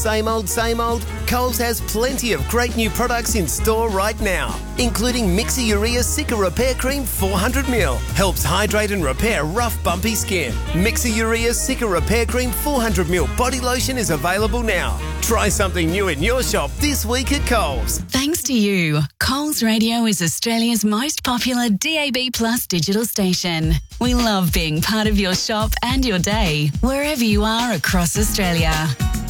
Same old, same old? Coles has plenty of great new products in store right now, including Mixer Urea Cica Repair Cream 400ml. Helps hydrate and repair rough, bumpy skin. Mixer Urea Cica Repair Cream 400ml body lotion is available now. Try something new in your shop this week at Coles. Thanks to you, Coles Radio is Australia's most popular DAB+ digital station. We love being part of your shop and your day, wherever you are across Australia.